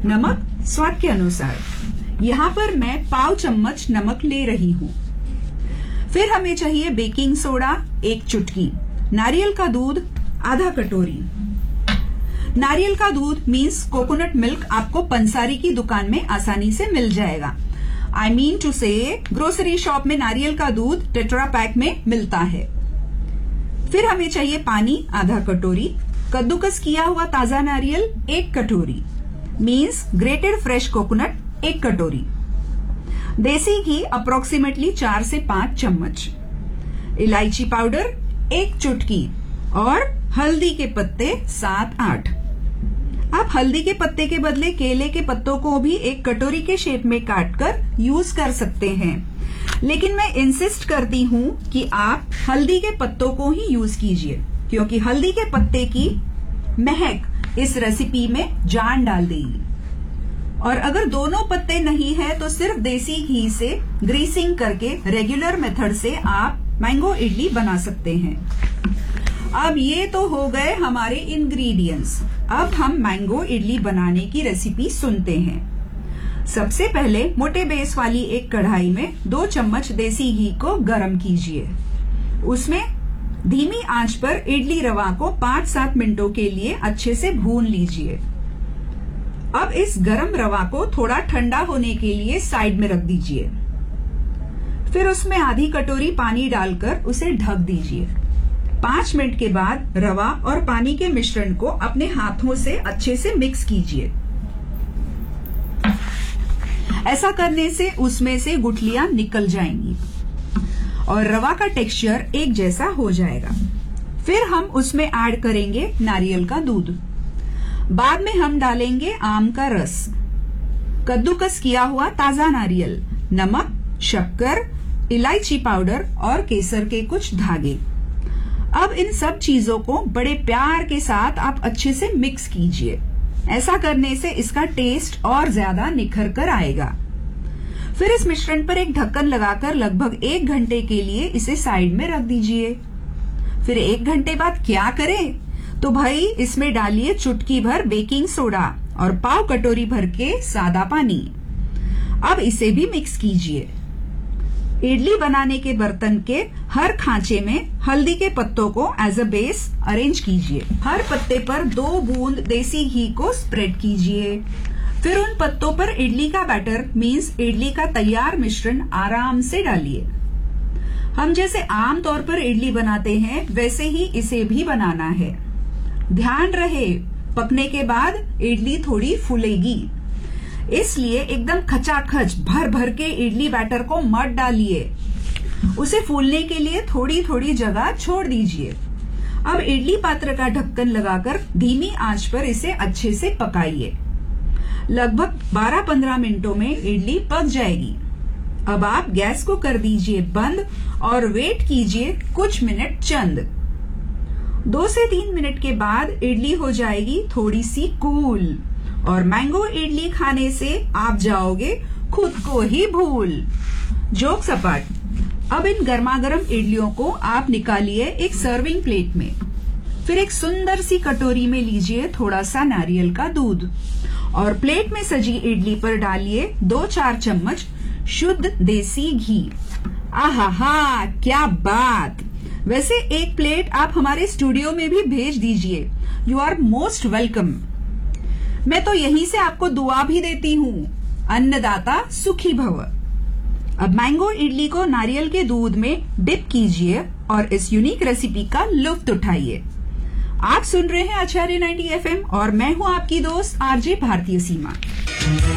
नमक स्वाद के अनुसार। यहाँ पर मैं पाव चम्मच नमक ले रही हूँ। फिर हमें चाहिए बेकिंग सोडा 1 चुटकी, नारियल का दूध आधा कटोरी। नारियल का दूध मीन्स कोकोनट मिल्क आपको पंसारी की दुकान में आसानी से मिल जाएगा। I mean to say, grocery shop में नारियल का दूध टेट्रा पैक में मिलता है। फिर हमें चाहिए पानी आधा कटोरी, कद्दूकस किया हुआ ताजा नारियल 1 कटोरी, मीन्स ग्रेटेड फ्रेश कोकोनट 1 कटोरी, देसी घी अप्रोक्सीमेटली 4 से 5 चम्मच, इलायची पाउडर 1 चुटकी और हल्दी के पत्ते 7-8। आप हल्दी के पत्ते के बदले केले के पत्तों को भी 1 कटोरी के शेप में काटकर यूज कर सकते हैं, लेकिन मैं इंसिस्ट करती हूँ कि आप हल्दी के पत्तों को ही यूज कीजिए, क्योंकि हल्दी के पत्ते की महक इस रेसिपी में जान डाल देगी। और अगर दोनों पत्ते नहीं है तो सिर्फ देसी घी से ग्रीसिंग करके रेगुलर मेथड से आप मैंगो इडली बना सकते हैं। अब ये तो हो गए हमारे इंग्रेडिएंट्स। अब हम मैंगो इडली बनाने की रेसिपी सुनते हैं। सबसे पहले मोटे बेस वाली एक कढ़ाई में 2 चम्मच देसी घी को गरम कीजिए। उसमें धीमी आंच पर इडली रवा को 5-7 मिनटों के लिए अच्छे से भून लीजिए। अब इस गरम रवा को थोड़ा ठंडा होने के लिए साइड में रख दीजिए। फिर उसमें आधी कटोरी पानी डालकर उसे ढक दीजिए। 5 मिनट के बाद रवा और पानी के मिश्रण को अपने हाथों से अच्छे से मिक्स कीजिए। ऐसा करने से उसमें से गुठलियां निकल जाएंगी और रवा का टेक्सचर एक जैसा हो जाएगा। फिर हम उसमें ऐड करेंगे नारियल का दूध। बाद में हम डालेंगे आम का रस, कद्दूकस किया हुआ ताजा नारियल, नमक, शक्कर, इलायची पाउडर और केसर के कुछ धागे। अब इन सब चीजों को बड़े प्यार के साथ आप अच्छे से मिक्स कीजिए। ऐसा करने से इसका टेस्ट और ज्यादा निखर कर आएगा। फिर इस मिश्रण पर एक ढक्कन लगाकर लगभग 1 घंटे के लिए इसे साइड में रख दीजिए। फिर 1 घंटे बाद क्या करें? तो भाई इसमें डालिए चुटकी भर बेकिंग सोडा और पाव कटोरी भर के सादा पानी। अब इसे भी मिक्स कीजिए। इडली बनाने के बर्तन के हर खांचे में हल्दी के पत्तों को एज अ बेस अरेंज कीजिए। हर पत्ते पर 2 बूंद देसी घी को स्प्रेड कीजिए। फिर उन पत्तों पर इडली का बैटर मीन्स इडली का तैयार मिश्रण आराम से डालिए। हम जैसे आम तौर पर इडली बनाते हैं वैसे ही इसे भी बनाना है। ध्यान रहे, पकने के बाद इडली थोड़ी फूलेगी, इसलिए एकदम खचाखच भर भर के इडली बैटर को मत डालिए। उसे फूलने के लिए थोड़ी थोड़ी जगह छोड़ दीजिए। अब इडली पात्र का ढक्कन लगाकर धीमी आंच पर इसे अच्छे से पकाइए। लगभग 12-15 मिनटों में इडली पक जाएगी। अब आप गैस को कर दीजिए बंद और वेट कीजिए कुछ मिनट चंद। 2 से 3 मिनट के बाद इडली हो जाएगी थोड़ी सी कूल और मैंगो इडली खाने से आप जाओगे खुद को ही भूल। जोक सपाट। अब इन गर्मागर्म इडलियों को आप निकालिए एक सर्विंग प्लेट में। फिर एक सुंदर सी कटोरी में लीजिए थोड़ा सा नारियल का दूध और प्लेट में सजी इडली पर डालिए 2-4 चम्मच शुद्ध देसी घी। आहा, क्या बात! वैसे एक प्लेट आप हमारे स्टूडियो में भी भेज दीजिए। You are most welcome. मैं तो यहीं से आपको दुआ भी देती हूँ, अन्नदाता सुखी भव। अब मैंगो इडली को नारियल के दूध में डिप कीजिए और इस यूनिक रेसिपी का लुत्फ उठाइए। आप सुन रहे हैं आचार्य 90 FM और मैं हूँ आपकी दोस्त आरजे भारतीय सीमा।